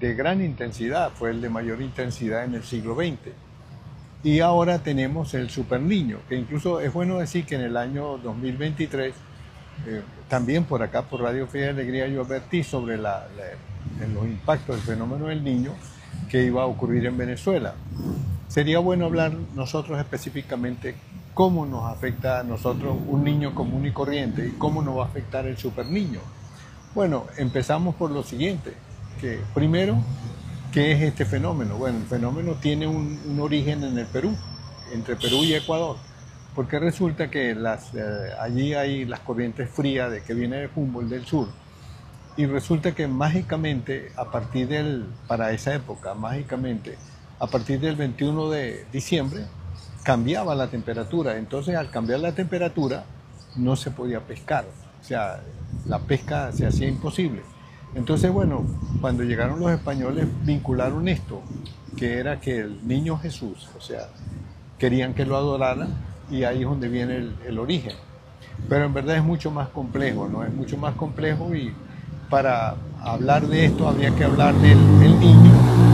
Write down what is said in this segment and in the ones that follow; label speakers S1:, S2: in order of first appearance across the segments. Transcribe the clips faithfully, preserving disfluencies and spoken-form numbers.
S1: de gran intensidad, fue el de mayor intensidad en el siglo veinte. Y ahora tenemos el Super Niño, que incluso es bueno decir que en el año dos mil veintitrés, eh, también por acá, por Radio Fe y Alegría, yo advertí sobre la, la, en los impactos del fenómeno del Niño que iba a ocurrir en Venezuela. Sería bueno hablar nosotros específicamente cómo nos afecta a nosotros un niño común y corriente y cómo nos va a afectar el Super Niño. Bueno, empezamos por lo siguiente, que primero, ¿qué es este fenómeno? Bueno, el fenómeno tiene un, un origen en el Perú, entre Perú y Ecuador, porque resulta que las, eh, allí hay las corrientes frías de que viene de Humboldt del sur, y resulta que mágicamente, a partir del, para esa época, mágicamente, a partir del veintiuno de diciembre, cambiaba la temperatura. Entonces, al cambiar la temperatura, no se podía pescar, o sea, la pesca se hacía imposible. Entonces, bueno, cuando llegaron los españoles vincularon esto, que era que el niño Jesús, o sea, querían que lo adoraran y ahí es donde viene el, el origen. Pero en verdad es mucho más complejo, ¿no? Es mucho más complejo y para hablar de esto habría que hablar del, del niño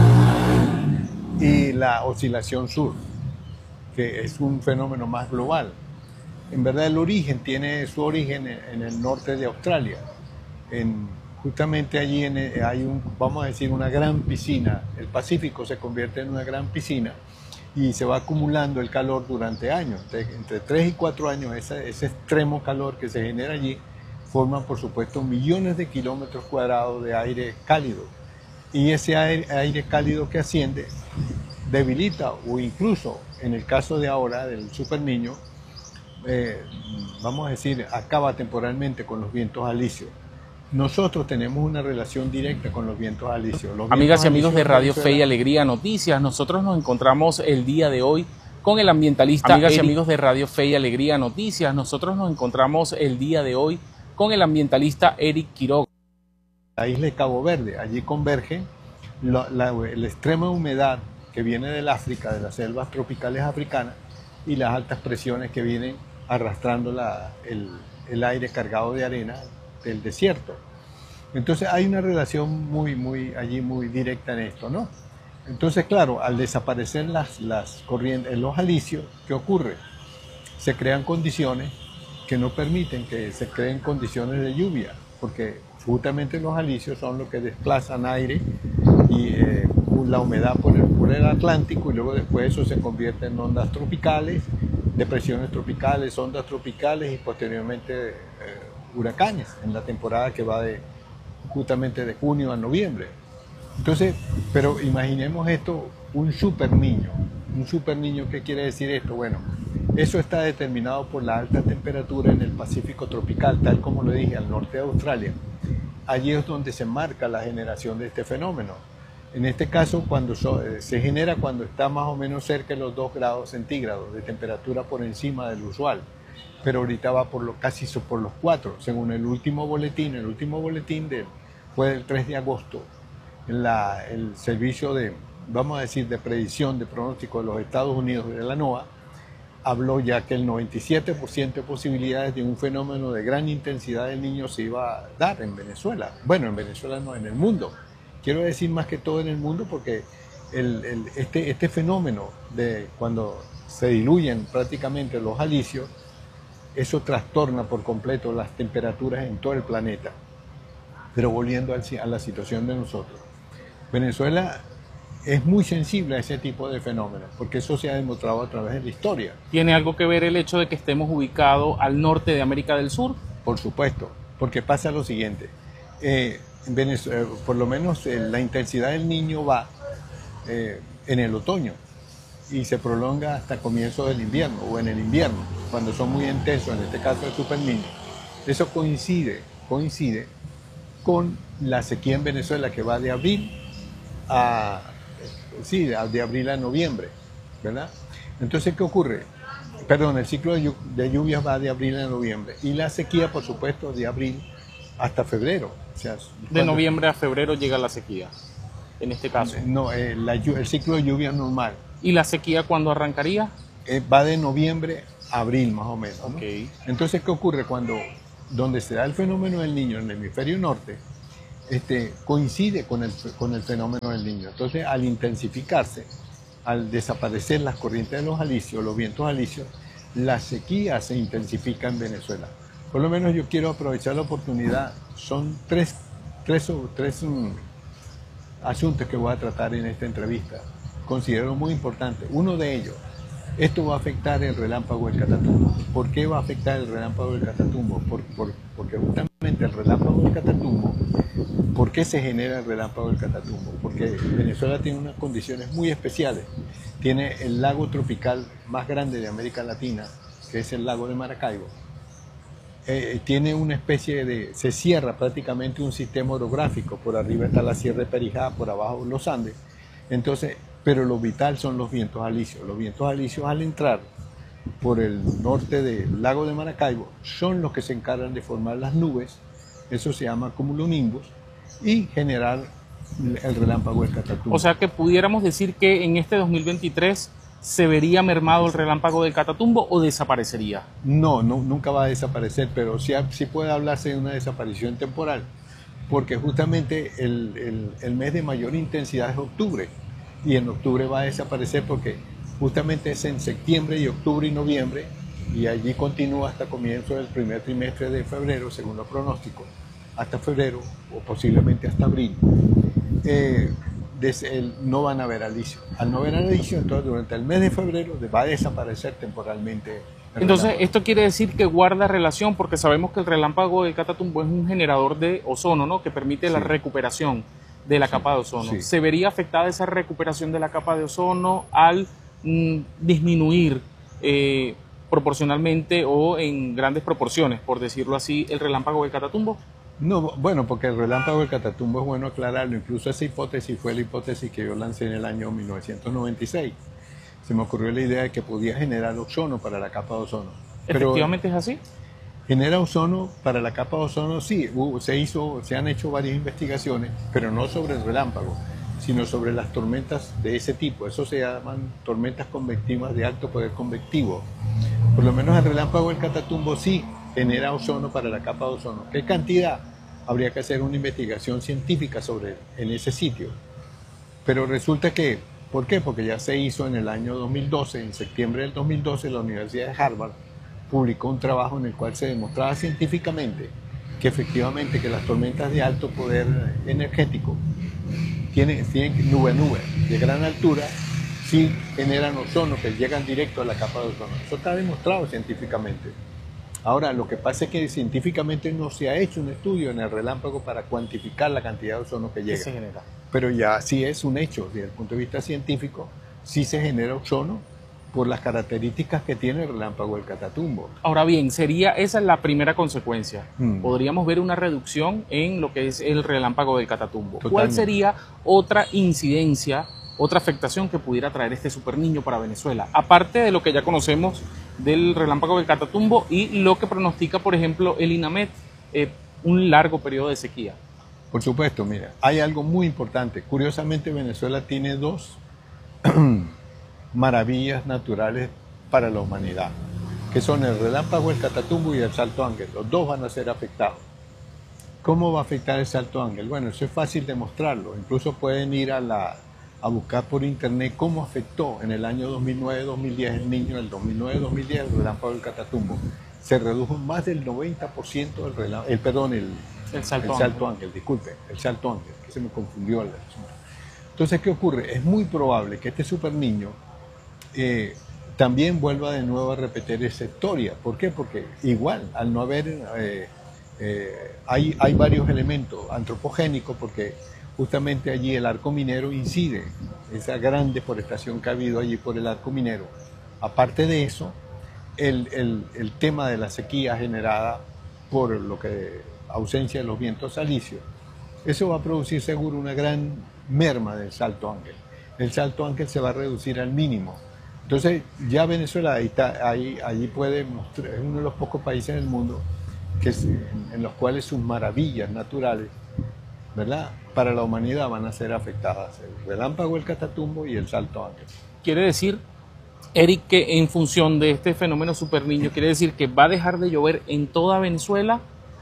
S1: y la oscilación sur, que es un fenómeno más global. En verdad el origen tiene su origen en, en el norte de Australia, en justamente allí en, hay un, vamos a decir, una gran piscina. El Pacífico se convierte en una gran piscina y se va acumulando el calor durante años. Entre tres y cuatro años, ese, ese extremo calor que se genera allí forma, por supuesto, millones de kilómetros cuadrados de aire cálido. Y ese aire, aire cálido que asciende debilita o incluso, en el caso de ahora del Super Niño, eh, vamos a decir, acaba temporalmente con los vientos alisios. Nosotros tenemos una relación directa con los vientos alisios. Los
S2: Amigas
S1: vientos
S2: y amigos de Radio
S1: Venezuela...
S2: Fe y Alegría Noticias, nosotros nos encontramos el día de hoy con el ambientalista... Amigas Eric... y amigos de Radio Fe y Alegría Noticias, nosotros nos encontramos el día de hoy con el ambientalista Eric Quiroga.
S1: La isla de Cabo Verde, allí convergen la, la, la extrema humedad que viene del África, de las selvas tropicales africanas, y las altas presiones que vienen arrastrando la, el, el aire cargado de arena del desierto. Entonces hay una relación muy, muy, allí muy directa en esto, ¿no? Entonces, claro, al desaparecer las, las corrientes, los alisios, ¿qué ocurre? Se crean condiciones que no permiten que se creen condiciones de lluvia, porque justamente los alisios son los que desplazan aire y eh, la humedad por el, por el Atlántico, y luego después eso se convierte en ondas tropicales, depresiones tropicales, ondas tropicales y posteriormente eh, huracanes en la temporada que va de justamente de junio a noviembre. Entonces, pero imaginemos esto, un super niño. Un super niño, ¿qué quiere decir esto? Bueno, eso está determinado por la alta temperatura en el Pacífico tropical, tal como lo dije, al norte de Australia. Allí es donde se marca la generación de este fenómeno. En este caso, cuando so, eh, se genera cuando está más o menos cerca de los dos grados centígrados de temperatura por encima del usual. Pero ahorita va por lo, casi por los cuatro, según el último boletín. El último boletín de, fue del tres de agosto. La, el servicio de, vamos a decir, de predicción, de pronóstico de los Estados Unidos, de la NOAA, habló ya que el noventa y siete por ciento de posibilidades de un fenómeno de gran intensidad del Niño se iba a dar en Venezuela. Bueno, en Venezuela no, en el mundo. Quiero decir más que todo en el mundo porque el, el, este, este fenómeno de cuando se diluyen prácticamente los alisios, eso trastorna por completo las temperaturas en todo el planeta. Pero volviendo a la situación de nosotros, Venezuela es muy sensible a ese tipo de fenómenos, porque eso se ha demostrado a través de la historia.
S2: ¿Tiene algo que ver el hecho de que estemos ubicados al norte de América del Sur?
S1: Por supuesto, porque pasa lo siguiente, eh, en Venezuela, por lo menos eh, la intensidad del Niño va eh, en el otoño y se prolonga hasta comienzo del invierno o en el invierno, cuando son muy intensos, en este caso el Super Niño. Eso coincide, coincide con la sequía en Venezuela que va de abril a, sí, de abril a noviembre, ¿verdad? Entonces, ¿qué ocurre? Perdón, el ciclo de lluvias va de abril a noviembre y la sequía, por supuesto, de abril hasta febrero. O sea,
S2: de noviembre a febrero llega la sequía, en este caso.
S1: No, eh, la, el ciclo de lluvia normal.
S2: ¿Y la sequía cuándo arrancaría?
S1: Eh, va de noviembre a abril, más o menos, ¿no?
S2: Okay.
S1: Entonces, ¿qué ocurre? Cuando, donde se da el fenómeno del Niño en el hemisferio norte, este, coincide con el, con el fenómeno del Niño. Entonces, al intensificarse, al desaparecer las corrientes de los alisios, los vientos alisios, la sequía se intensifica en Venezuela. Por lo menos yo quiero aprovechar la oportunidad. Son tres, tres, tres um, asuntos que voy a tratar en esta entrevista. Considero muy importante. Uno de ellos, esto va a afectar el relámpago del Catatumbo. ¿Por qué va a afectar el relámpago del Catatumbo? Por, por, porque justamente el relámpago del Catatumbo, ¿por qué se genera el relámpago del Catatumbo? Porque Venezuela tiene unas condiciones muy especiales. Tiene el lago tropical más grande de América Latina, que es el lago de Maracaibo. Eh, tiene una especie de, se cierra prácticamente un sistema orográfico. Por arriba está la Sierra de Perijá, por abajo los Andes. Entonces, pero lo vital son los vientos alisios. Los vientos alisios, al entrar por el norte del lago de Maracaibo, son los que se encargan de formar las nubes. Eso se llama cumulonimbus, y generar el relámpago del Catatumbo.
S2: O sea que pudiéramos decir que en este dos mil veintitrés se vería mermado el relámpago del Catatumbo, o desaparecería.
S1: No, no, nunca va a desaparecer, pero sí, sí puede hablarse de una desaparición temporal, porque justamente el, el, el mes de mayor intensidad es octubre, y en octubre va a desaparecer porque justamente es en septiembre y octubre y noviembre, y allí continúa hasta comienzo del primer trimestre de febrero, según los pronósticos, hasta febrero o posiblemente hasta abril. Eh, desde el, no van a haber alisios. Al no haber alisios, entonces durante el mes de febrero va a desaparecer temporalmente.
S2: Entonces,
S1: relámpago.
S2: Esto quiere decir que guarda relación, porque sabemos que el relámpago del Catatumbo es un generador de ozono, ¿no?, que permite sí. la recuperación de la sí. capa de ozono. Sí. ¿Se vería afectada esa recuperación de la capa de ozono al mm, disminuir eh, proporcionalmente o en grandes proporciones, por decirlo así, el relámpago del Catatumbo?
S1: No, bueno, porque el relámpago del Catatumbo es bueno aclararlo. Incluso esa hipótesis fue la hipótesis que yo lancé en el año mil novecientos noventa y seis. Se me ocurrió la idea de que podía generar ozono para la capa de ozono.
S2: ¿Efectivamente Pero, es así?
S1: Genera ozono para la capa de ozono, sí. Se, hizo, se han hecho varias investigaciones, pero no sobre el relámpago, sino sobre las tormentas de ese tipo. Eso se llaman tormentas convectivas de alto poder convectivo. Por lo menos el relámpago del Catatumbo sí genera ozono para la capa de ozono. ¿Qué cantidad? Habría que hacer una investigación científica sobre en ese sitio. Pero resulta que, ¿por qué? Porque ya se hizo en el año dos mil doce, en septiembre del dos mil doce, la Universidad de Harvard publicó un trabajo en el cual se demostraba científicamente que efectivamente que las tormentas de alto poder energético tienen, tienen nube-nube de gran altura, sí generan ozono que llegan directo a la capa de ozono. Eso está demostrado científicamente. Ahora, lo que pasa es que científicamente no se ha hecho un estudio en el relámpago para cuantificar la cantidad de ozono que llega.
S2: ¿Qué se genera?
S1: Pero ya sí es un hecho, desde el punto de vista científico, sí se genera ozono por las características que tiene el relámpago del Catatumbo.
S2: Ahora bien, sería esa la primera consecuencia. Hmm. Podríamos ver una reducción en lo que es el relámpago del Catatumbo. Totalmente. ¿Cuál sería otra incidencia, otra afectación que pudiera traer este superniño para Venezuela? Aparte de lo que ya conocemos del relámpago del Catatumbo y lo que pronostica, por ejemplo, el INAMED, eh, un largo periodo de sequía.
S1: Por supuesto, mira, hay algo muy importante. Curiosamente, Venezuela tiene dos maravillas naturales para la humanidad, que son el relámpago del Catatumbo y el Salto Ángel. Los dos van a ser afectados. ¿Cómo va a afectar el Salto Ángel? Bueno, eso es fácil demostrarlo. Incluso pueden ir a la a buscar por internet cómo afectó en el año dos mil nueve dos mil diez el niño, el dos mil nueve dos mil diez el relámpago del Catatumbo. Se redujo más del noventa por ciento el relámpago, el, perdón, el,
S2: el salto,
S1: el salto ángel. ángel, disculpe, el salto ángel, que se me confundió el asunto. Entonces, ¿qué ocurre? Es muy probable que este super niño eh, también vuelva de nuevo a repetir esa historia. ¿Por qué? Porque igual, al no haber, eh, eh, hay, hay varios elementos antropogénicos, porque justamente allí el arco minero incide, esa gran deforestación que ha habido allí por el arco minero. Aparte de eso, el, el, el tema de la sequía generada por lo que ausencia de los vientos alisios, eso va a producir seguro una gran merma del Salto Ángel. El Salto Ángel se va a reducir al mínimo. Entonces ya Venezuela ahí está, ahí, allí puede mostrar, es uno de los pocos países del mundo que es, en, en los cuales sus maravillas naturales, ¿verdad?, para la humanidad van a ser afectadas, el relámpago, el Catatumbo y el Salto Ángel.
S2: Quiere decir, Eric, que en función de este fenómeno superniño, quiere decir que va a dejar de llover en toda Venezuela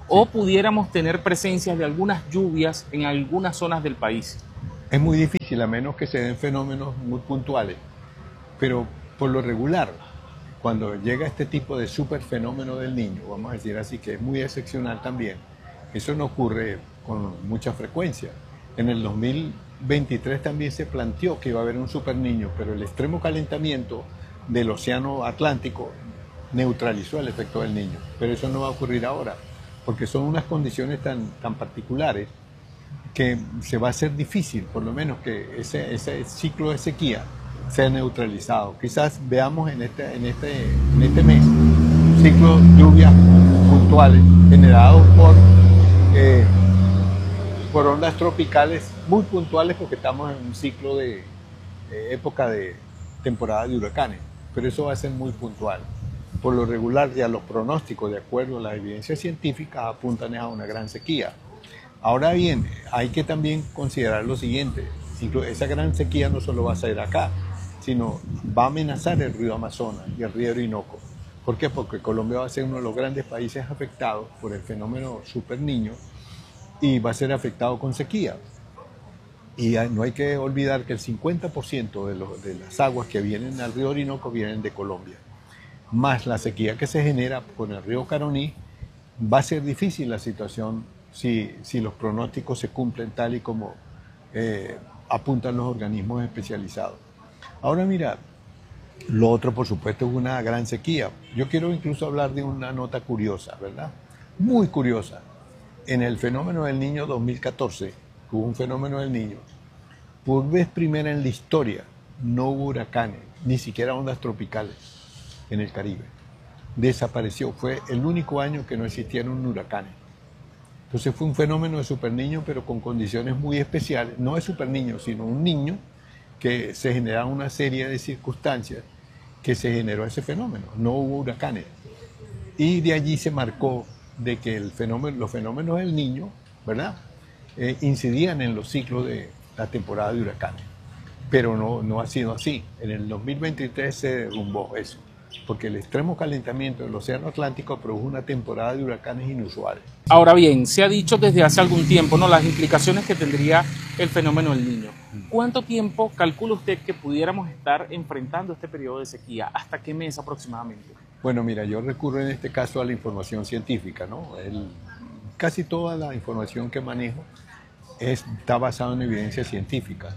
S2: o pudiéramos tener presencias de algunas lluvias en algunas zonas del país.
S1: Es muy difícil, a menos que se den fenómenos muy puntuales, pero por lo regular, cuando llega este tipo de super fenómeno del Niño, vamos a decir así, que es muy excepcional también, eso no ocurre con mucha frecuencia. En el dos mil veintitrés también se planteó que iba a haber un super Niño, pero el extremo calentamiento del océano Atlántico neutralizó el efecto del Niño, pero eso no va a ocurrir ahora, porque son unas condiciones tan, tan particulares que se va a hacer difícil, por lo menos, que ese, ese ciclo de sequía sea neutralizado. Quizás veamos en este, en este, en este mes un ciclo de lluvias puntuales generados por, eh, por ondas tropicales muy puntuales, porque estamos en un ciclo de eh, época de temporada de huracanes, pero eso va a ser muy puntual. Por lo regular, ya los pronósticos, de acuerdo a las evidencias científicas, apuntan a una gran sequía. Ahora bien, hay que también considerar lo siguiente: esa gran sequía no solo va a ser acá, sino va a amenazar el río Amazonas y el río Orinoco. ¿Por qué? Porque Colombia va a ser uno de los grandes países afectados por el fenómeno Super Niño y va a ser afectado con sequía. Y no hay que olvidar que el cincuenta por ciento de, los, de las aguas que vienen al río Orinoco vienen de Colombia. Más la sequía que se genera con el río Caroní, va a ser difícil la situación si, si los pronósticos se cumplen tal y como eh, apuntan los organismos especializados. Ahora mira, lo otro por supuesto es una gran sequía. Yo quiero incluso hablar de una nota curiosa, ¿verdad? Muy curiosa. En el fenómeno del Niño dos mil catorce, hubo un fenómeno del Niño, por vez primera en la historia no hubo huracanes, ni siquiera ondas tropicales en el Caribe. Desapareció, fue el único año que no existieron huracanes. Entonces fue un fenómeno de Super Niño, pero con condiciones muy especiales, no de Super Niño, sino un niño que se generaron una serie de circunstancias que se generó ese fenómeno. No hubo huracanes. Y de allí se marcó de que el fenómeno, los fenómenos del Niño, ¿verdad?, eh, incidían en los ciclos de la temporada de huracanes. Pero no, no ha sido así. En el dos mil veintitrés se derrumbó eso, porque el extremo calentamiento del océano Atlántico produjo una temporada de huracanes inusuales.
S2: Ahora bien, se ha dicho desde hace algún tiempo, ¿no?, las implicaciones que tendría el fenómeno del Niño. ¿Cuánto tiempo calcula usted que pudiéramos estar enfrentando este periodo de sequía? ¿Hasta qué mes aproximadamente?
S1: Bueno, mira, yo recurro en este caso a la información científica, ¿no? El, casi toda la información que manejo es, está basada en evidencia científica.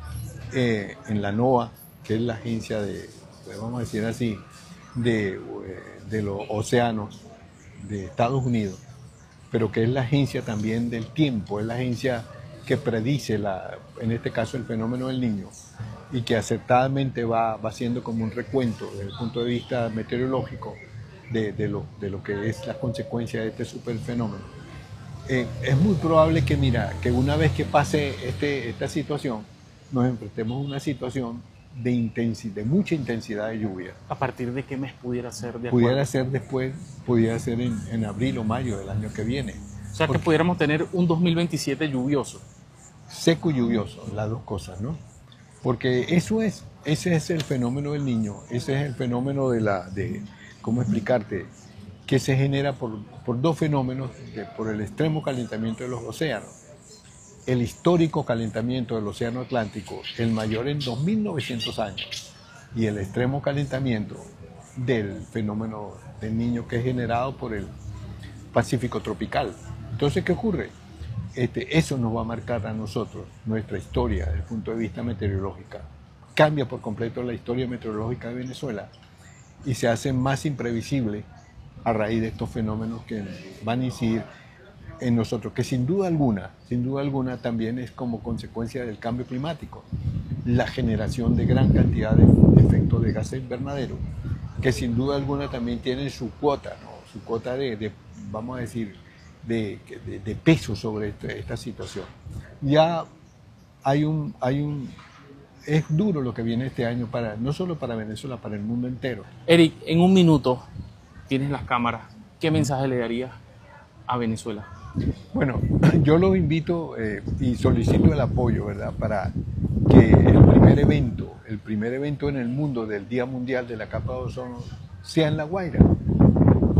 S1: Eh, en la NOAA, que es la agencia de, pues vamos a decir así, de, de los océanos de Estados Unidos, pero que es la agencia también del tiempo, es la agencia que predice, la, en este caso, el fenómeno del Niño, y que acertadamente va, va haciendo como un recuento desde el punto de vista meteorológico de, de, lo, de lo que es la consecuencia de este superfenómeno. Eh, es muy probable que, mira, que una vez que pase este, esta situación, nos enfrentemos a una situación de, intensi de mucha intensidad de lluvia.
S2: ¿A partir de qué mes pudiera ser? De
S1: pudiera ser después, pudiera ser en, en abril o mayo del año que viene.
S2: O sea, Porque, que pudiéramos tener un dos mil veintisiete lluvioso.
S1: Seco y lluvioso, las dos cosas, ¿no? Porque eso es, ese es el fenómeno del Niño, ese es el fenómeno de la, de, ¿cómo explicarte? Que se genera por, por dos fenómenos, de, por el extremo calentamiento de los océanos. El histórico calentamiento del océano Atlántico, el mayor en dos mil novecientos años, y el extremo calentamiento del fenómeno del Niño, que es generado por el Pacífico tropical. Entonces, ¿qué ocurre? Este, eso nos va a marcar a nosotros nuestra historia desde el punto de vista meteorológico. Cambia por completo la historia meteorológica de Venezuela y se hace más imprevisible a raíz de estos fenómenos que van a incidir en nosotros, que sin duda alguna, sin duda alguna también es como consecuencia del cambio climático, la generación de gran cantidad de, de efectos de gases invernaderos, que sin duda alguna también tienen su cuota, ¿no? Su cuota de, de, vamos a decir, de, de, de peso sobre esta, esta situación. Ya hay un, hay un, es duro lo que viene este año, para, no solo para Venezuela, para el mundo entero.
S2: Eric, en un minuto, tienes las cámaras, ¿qué mensaje le darías a Venezuela?
S1: Bueno, yo los invito eh, y solicito el apoyo, ¿verdad?, para que el primer evento, el primer evento en el mundo del Día Mundial de la Capa de Ozono sea en La Guaira. ¿Por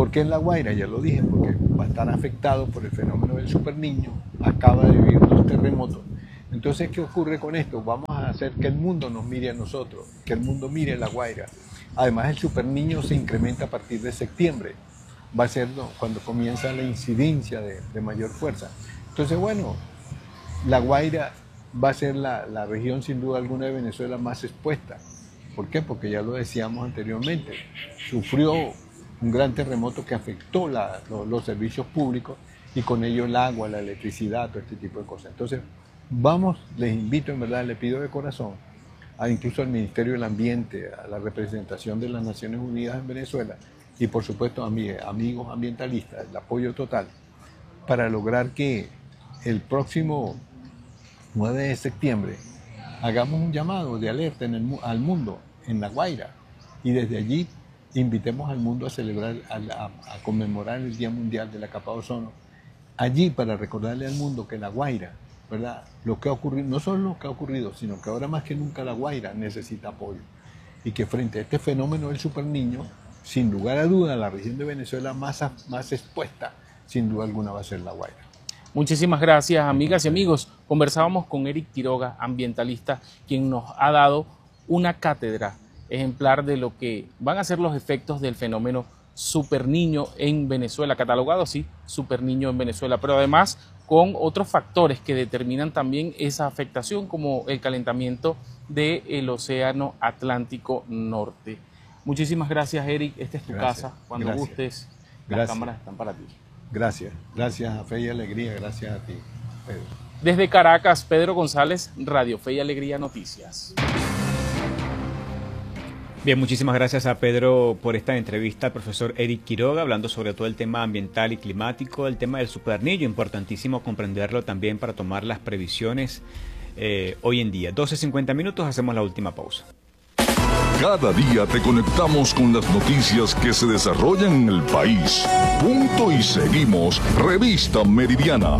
S1: ¿Por qué en La Guaira? Ya lo dije, porque va a estar afectado por el fenómeno del superniño, acaba de vivir dos terremotos. Entonces, ¿qué ocurre con esto? Vamos a hacer que el mundo nos mire a nosotros, que el mundo mire a La Guaira. Además, el superniño se incrementa a partir de septiembre. Va a ser cuando comienza la incidencia de, de mayor fuerza. Entonces, bueno, La Guaira va a ser la, la región sin duda alguna de Venezuela más expuesta. ¿Por qué? Porque ya lo decíamos anteriormente, sufrió un gran terremoto que afectó la, los, los servicios públicos y con ello el agua, la electricidad, todo este tipo de cosas. Entonces, vamos, les invito en verdad, les pido de corazón, a incluso al Ministerio del Ambiente, a la representación de las Naciones Unidas en Venezuela y por supuesto a mis amigos ambientalistas, el apoyo total para lograr que el próximo nueve de septiembre hagamos un llamado de alerta en el, al mundo, en La Guaira, y desde allí invitemos al mundo a celebrar, a, a, a conmemorar el Día Mundial de la Capa de Ozono, allí para recordarle al mundo que La Guaira, ¿verdad? Lo que ha ocurrido, no solo lo que ha ocurrido, sino que ahora más que nunca La Guaira necesita apoyo. Y que frente a este fenómeno del superniño, sin lugar a duda, la región de Venezuela más, más expuesta, sin duda alguna, va a ser La Guaira.
S2: Muchísimas gracias, amigas y amigos. Conversábamos con Eric Quiroga, ambientalista, quien nos ha dado una cátedra ejemplar de lo que van a ser los efectos del fenómeno superniño en Venezuela, catalogado así, superniño en Venezuela, pero además con otros factores que determinan también esa afectación, como el calentamiento del océano Atlántico Norte. Muchísimas gracias, Eric. Esta es tu gracias, casa. Cuando gracias. gustes, las gracias. cámaras están para ti.
S1: Gracias. Gracias a Fe y Alegría. Gracias a ti, Pedro.
S2: Desde Caracas, Pedro González, Radio Fe y Alegría Noticias.
S3: Bien, muchísimas gracias a Pedro por esta entrevista al profesor Eric Quiroga, hablando sobre todo el tema ambiental y climático, el tema del superniño, importantísimo comprenderlo también para tomar las previsiones eh, hoy en día. doce cincuenta minutos, hacemos la última pausa.
S4: Cada día te conectamos con las noticias que se desarrollan en el país. Punto y seguimos, Revista Meridiana.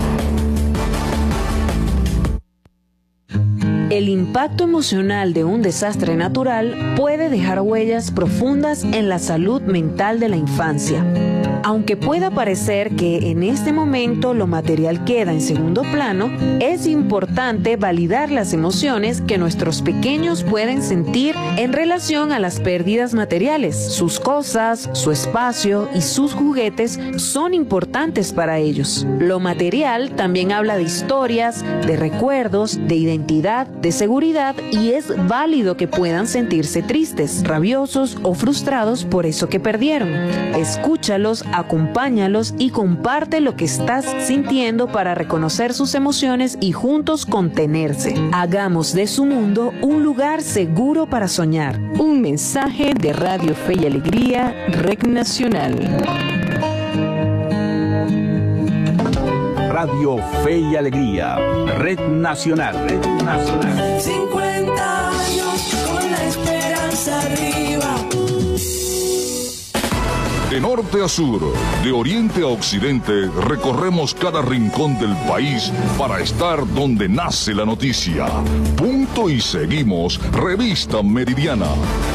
S5: El impacto emocional de un desastre natural puede dejar huellas profundas en la salud mental de la infancia. Aunque pueda parecer que en este momento lo material queda en segundo plano, es importante validar las emociones que nuestros pequeños pueden sentir en relación a las pérdidas materiales. Sus cosas, su espacio y sus juguetes son importantes para ellos. Lo material también habla de historias, de recuerdos, de identidad, de seguridad, y es válido que puedan sentirse tristes, rabiosos o frustrados por eso que perdieron. Escúchalos, acompáñalos y comparte lo que estás sintiendo para reconocer sus emociones y juntos contenerse. Hagamos de su mundo un lugar seguro para soñar. Un mensaje de Radio Fe y Alegría, Red Nacional.
S6: Radio Fe y Alegría, Red Nacional. Red Nacional.
S7: cincuenta años con la esperanza arriba.
S4: De norte a sur, de oriente a occidente, recorremos cada rincón del país para estar donde nace la noticia. Punto y seguimos, Revista Meridiana.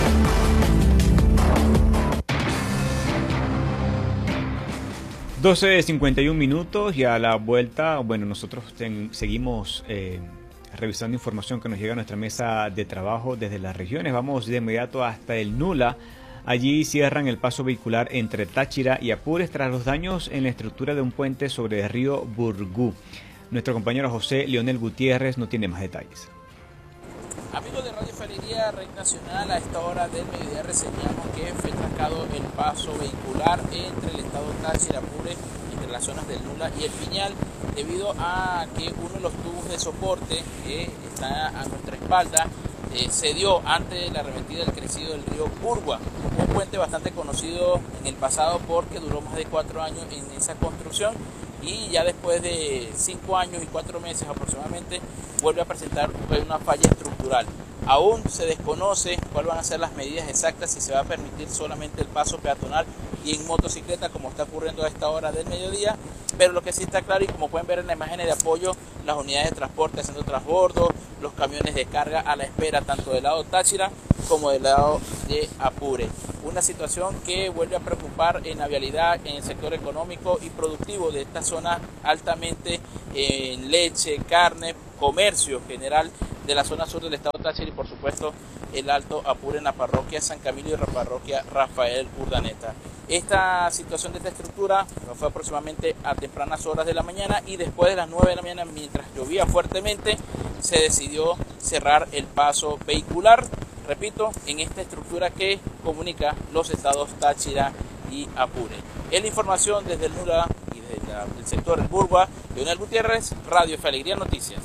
S3: doce cincuenta y un minutos y a la vuelta, bueno, nosotros ten, seguimos eh, revisando información que nos llega a nuestra mesa de trabajo desde las regiones. Vamos de inmediato hasta el Nula. Allí cierran el paso vehicular entre Táchira y Apure tras los daños en la estructura de un puente sobre el río Burgú. Nuestro compañero José Leonel Gutiérrez no tiene más detalles.
S2: Amigos de Radio Fe y Alegría, Red Nacional, a esta hora del mediodía reseñamos que fue trancado el paso vehicular entre el estado Táchira, Apure, entre las zonas del Nula y el Piñal, debido a que uno de los tubos de soporte que está a nuestra espalda eh, cedió ante la arremetida del crecido del río Burgua, un puente bastante conocido en el pasado porque duró más de cuatro años en esa construcción y ya después de cinco años y cuatro meses aproximadamente vuelve a presentar una falla estructural. Aún se desconoce cuáles van a ser las medidas exactas, si se va a permitir solamente el paso peatonal y en motocicleta como está ocurriendo a esta hora del mediodía, pero lo que sí está claro, y como pueden ver en la imagen de apoyo, las unidades de transporte haciendo transbordo, los camiones de carga a la espera tanto del lado Táchira como del lado de Apure. una situación que vuelve a preocupar en la vialidad, en el sector económico y productivo de esta zona altamente en leche, carne, comercio general de la zona sur del estado Táchira y por supuesto el Alto Apure en la parroquia San Camilo y la parroquia Rafael Urdaneta. Esta situación de esta estructura fue aproximadamente a tempranas horas de la mañana y después de las nueve de la mañana, mientras llovía fuertemente, se decidió cerrar el paso vehicular, repito, en esta estructura que comunica los estados Táchira y Apure. Es la información desde el Nula y desde la, el sector El Burgua. Leonel Gutiérrez, Radio Fe Alegría Noticias.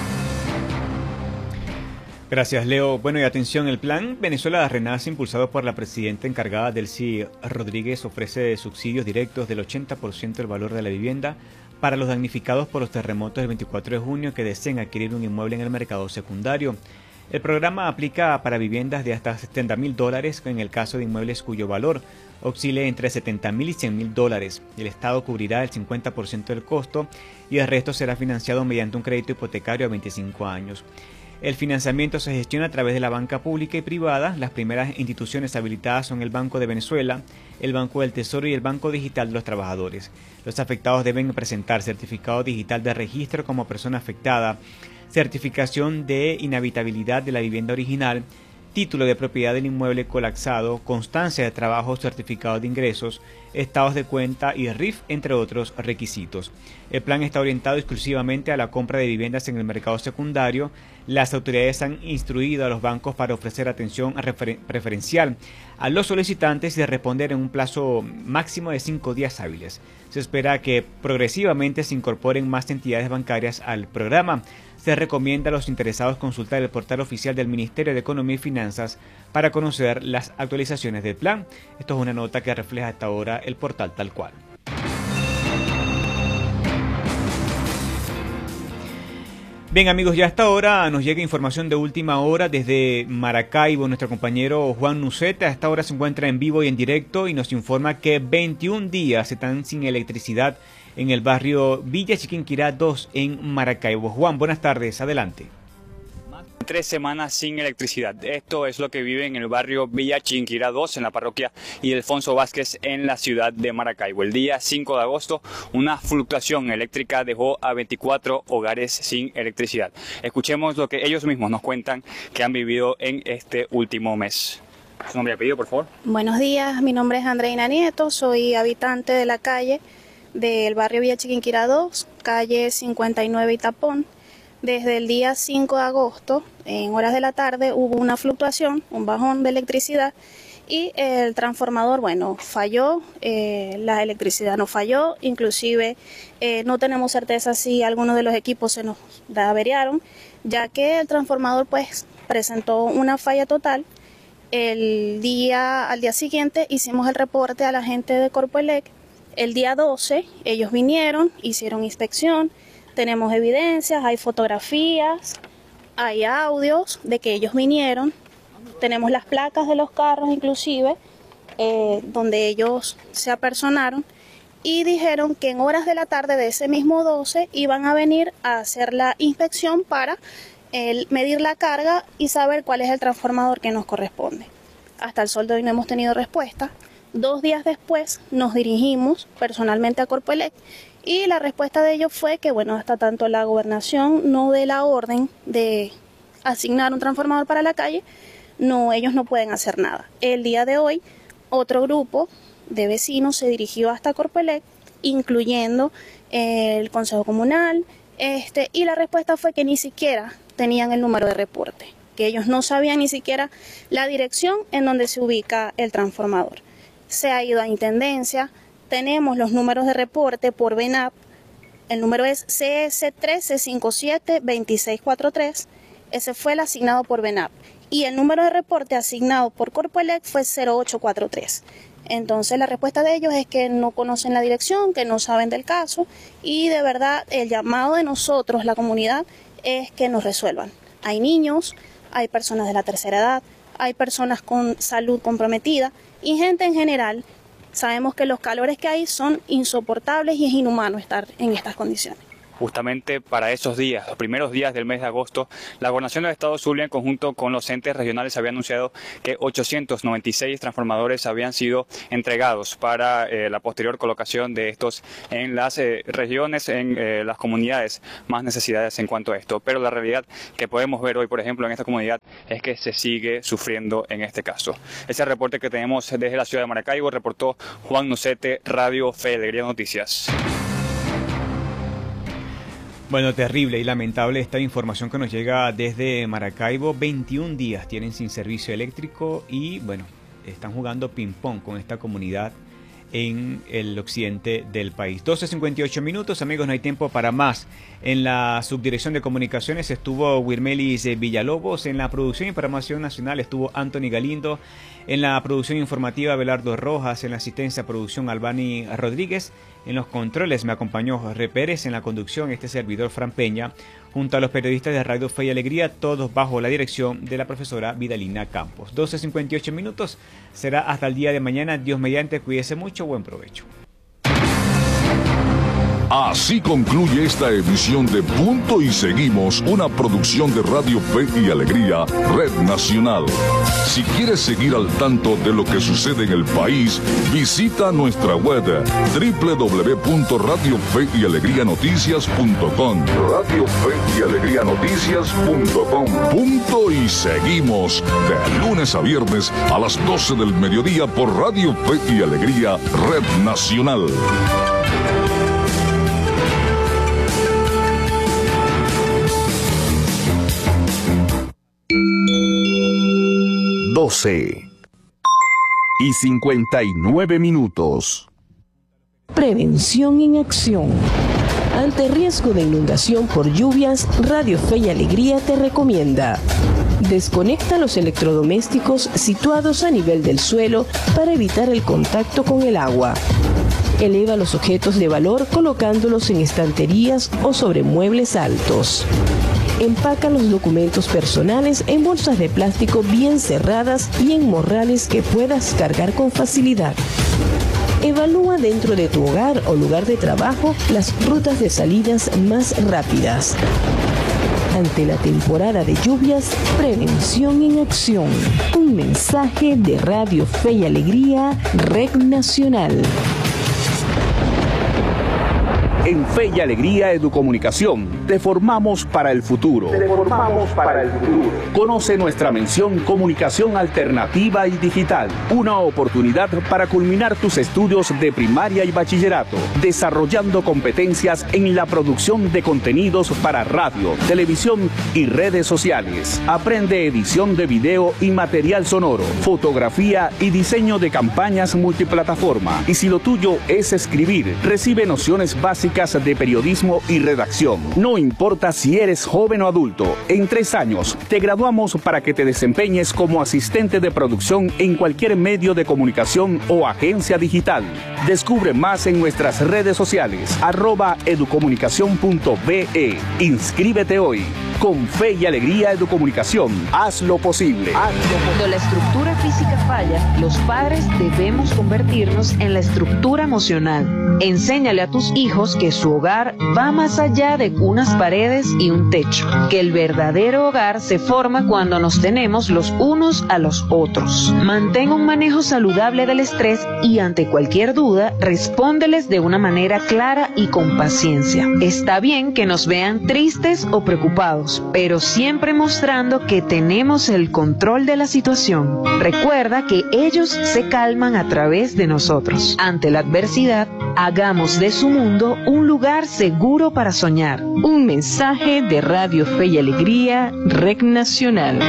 S3: Gracias, Leo. Bueno, y atención, el plan Venezuela Renace, impulsado por la presidenta encargada Delcy Rodríguez, ofrece subsidios directos del ochenta por ciento del valor de la vivienda para los damnificados por los terremotos del veinticuatro de junio que deseen adquirir un inmueble en el mercado secundario. El programa aplica para viviendas de hasta setenta mil dólares en el caso de inmuebles cuyo valor oscile entre setenta mil y cien mil dólares. El Estado cubrirá el cincuenta por ciento del costo y el resto será financiado mediante un crédito hipotecario a veinticinco años. El financiamiento se gestiona a través de la banca pública y privada. Las primeras instituciones habilitadas son el Banco de Venezuela, el Banco del Tesoro y el Banco Digital de los Trabajadores. Los afectados deben presentar certificado digital de registro como persona afectada, certificación de inhabitabilidad de la vivienda original, título de propiedad del inmueble colapsado, constancia de trabajo, certificado de ingresos, estados de cuenta y R I F, entre otros requisitos. El plan está orientado exclusivamente a la compra de viviendas en el mercado secundario. Las autoridades han instruido a los bancos para ofrecer atención preferencial a los solicitantes y responder en un plazo máximo de cinco días hábiles. Se espera que progresivamente se incorporen más entidades bancarias al programa. Se recomienda a los interesados consultar el portal oficial del Ministerio de Economía y Finanzas para conocer las actualizaciones del plan. Esto es una nota que refleja hasta ahora el portal tal cual. Bien, amigos, ya hasta ahora nos llega información de última hora desde Maracaibo. Nuestro compañero Juan Nuceta a esta hora se encuentra en vivo y en directo y nos informa que veintiún días están sin electricidad en el barrio Villa Chiquinquirá dos en Maracaibo. Juan, buenas tardes, adelante.
S8: Tres semanas sin electricidad. Esto es lo que vive en el barrio Villa Chiquinquirá dos en la parroquia Ildefonso Vázquez en la ciudad de Maracaibo. El día cinco de agosto una fluctuación eléctrica dejó a veinticuatro hogares sin electricidad. Escuchemos lo que ellos mismos nos cuentan que han vivido en este último mes. ¿Su nombre y apellido, por favor?
S9: Buenos días, mi nombre es Andreina Nieto, soy habitante de la calle del barrio Villa Chiquinquirá dos, calle cincuenta y nueve Itapón. Desde el día cinco de agosto, en horas de la tarde, hubo una fluctuación, un bajón de electricidad y el transformador, bueno, falló, eh, la electricidad no falló, inclusive eh, no tenemos certeza si algunos de los equipos se nos averiaron, ya que el transformador pues presentó una falla total. El día, al día siguiente hicimos el reporte a la gente de Corpoelec. El día doce ellos vinieron, hicieron inspección. Tenemos evidencias, hay fotografías, hay audios de que ellos vinieron, tenemos las placas de los carros inclusive, eh, donde ellos se apersonaron y dijeron que en horas de la tarde de ese mismo doce iban a venir a hacer la inspección para eh, medir la carga y saber cuál es el transformador que nos corresponde. Hasta el sol de hoy no hemos tenido respuesta. Dos días después nos dirigimos personalmente a Corpoelec y la respuesta de ellos fue que, bueno, hasta tanto la gobernación no dé la orden de asignar un transformador para la calle, no, ellos no pueden hacer nada. El día de hoy, otro grupo de vecinos se dirigió hasta Corpoelec, incluyendo el Consejo Comunal, este, y la respuesta fue que ni siquiera tenían el número de reporte, que ellos no sabían ni siquiera la dirección en donde se ubica el transformador. Se ha ido a Intendencia, tenemos los números de reporte por VENAP, el número es C S uno tres cinco siete dos seis cuatro tres, ese fue el asignado por VENAP, y el número de reporte asignado por Corpoelec fue cero ocho cuatro tres. Entonces la respuesta de ellos es que no conocen la dirección, que no saben del caso, y de verdad el llamado de nosotros, la comunidad, es que nos resuelvan. Hay niños, hay personas de la tercera edad, hay personas con salud comprometida y gente en general. Sabemos que los calores que hay son insoportables y es inhumano estar en estas condiciones.
S8: justamente para esos días, los primeros días del mes de agosto, la Gobernación del Estado Zulia, en conjunto con los entes regionales, había anunciado que ochocientos noventa y seis transformadores habían sido entregados para eh, la posterior colocación de estos en las eh, regiones, en eh, las comunidades más necesitadas en cuanto a esto. Pero la realidad que podemos ver hoy, por ejemplo, en esta comunidad, es que se sigue sufriendo en este caso. Ese reporte que tenemos desde la ciudad de Maracaibo, reportó Juan Nucete, Radio Fe y Alegría Noticias.
S3: Bueno, terrible y lamentable esta información que nos llega desde Maracaibo. veintiún días tienen sin servicio eléctrico y, bueno, están jugando ping-pong con esta comunidad en el occidente del país. doce cincuenta y ocho minutos, amigos, no hay tiempo para más. En la subdirección de comunicaciones estuvo Wirmelis Villalobos, en la producción e información nacional estuvo Anthony Galindo, en la producción informativa Belardo Rojas, en la asistencia a producción Albani Rodríguez, en los controles me acompañó Jorge Pérez, en la conducción este servidor Fran Peña, junto a los periodistas de Radio Fe y Alegría, todos bajo la dirección de la profesora Vidalina Campos. doce cincuenta y ocho minutos, será hasta el día de mañana. Dios mediante, cuídese mucho, buen provecho.
S4: Así concluye esta emisión de Punto y Seguimos, una producción de Radio Fe y Alegría, Red Nacional. Si quieres seguir al tanto de lo que sucede en el país, visita nuestra web doble u doble u doble u punto radio fe y alegría noticias punto com. Radio Fe y Alegría Noticias punto com. Punto y Seguimos, de lunes a viernes a las doce del mediodía por Radio Fe y Alegría, Red Nacional.
S6: doce y cincuenta y nueve minutos.
S10: Prevención en acción. Ante riesgo de inundación por lluvias, Radio Fe y Alegría te recomienda: desconecta los electrodomésticos situados a nivel del suelo para evitar el contacto con el agua. Eleva los objetos de valor colocándolos en estanterías o sobre muebles altos. Empaca los documentos personales en bolsas de plástico bien cerradas y en morrales que puedas cargar con facilidad. Evalúa dentro de tu hogar o lugar de trabajo las rutas de salidas más rápidas. Ante la temporada de lluvias, prevención en acción. Un mensaje de Radio Fe y Alegría, Red Nacional.
S6: En Fe y Alegría Educomunicación, te formamos para el futuro. Te formamos para el futuro. Conoce nuestra mención Comunicación Alternativa y Digital. Una oportunidad para culminar tus estudios de primaria y bachillerato, desarrollando competencias en la producción de contenidos para radio, televisión y redes sociales. Aprende edición de video y material sonoro, fotografía y diseño de campañas multiplataforma. Y si lo tuyo es escribir, recibe nociones básicas de periodismo y redacción. No importa si eres joven o adulto, en tres años te graduamos para que te desempeñes como asistente de producción en cualquier medio de comunicación o agencia digital. Descubre más en nuestras redes sociales, arroba educomunicación punto be. Inscríbete hoy. Con Fe y Alegría Educomunicación, haz lo posible.
S5: Cuando la estructura física falla, los padres debemos convertirnos en la estructura emocional. Enséñale a tus hijos que su hogar va más allá de unas paredes y un techo, que el verdadero hogar se forma cuando nos tenemos los unos a los otros. Mantén un manejo saludable del estrés y ante cualquier duda, respóndeles de una manera clara y con paciencia. Está bien que nos vean tristes o preocupados, pero siempre mostrando que tenemos el control de la situación. Recuerda que ellos se calman a través de nosotros. Ante la adversidad, hagamos de su mundo un lugar seguro para soñar. Un mensaje de Radio Fe y Alegría, Red Nacional.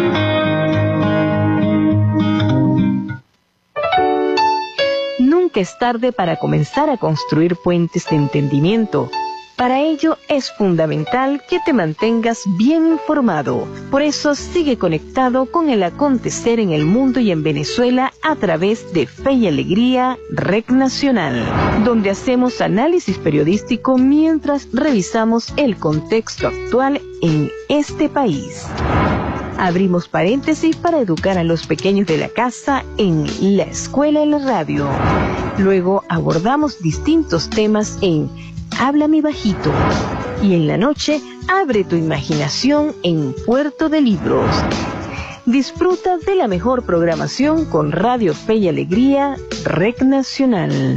S5: Nunca es tarde para comenzar a construir puentes de entendimiento. Para ello es fundamental que te mantengas bien informado. Por eso sigue conectado con el acontecer en el mundo y en Venezuela a través de Fe y Alegría, Red Nacional, donde hacemos análisis periodístico mientras revisamos el contexto actual en este país. Abrimos paréntesis para educar a los pequeños de la casa en La Escuela en la Radio. Luego abordamos distintos temas en Háblame Bajito,
S10: Y en la noche, abre tu imaginación en Puerto de Libros. Disfruta de la mejor programación con Radio Fe y Alegría, Red Nacional.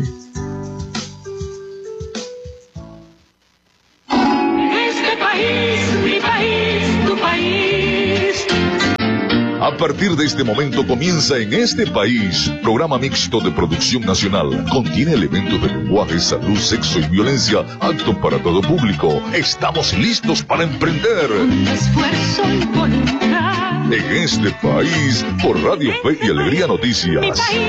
S7: Este país, mi país, tu país.
S4: A partir de este momento comienza En Este País, programa mixto de producción nacional. Contiene elementos de lenguaje, salud, sexo y violencia, apto para todo público. Estamos listos para emprender.
S7: Con esfuerzo y voluntad.
S4: En Este País, por Radio Fe y Alegría Noticias.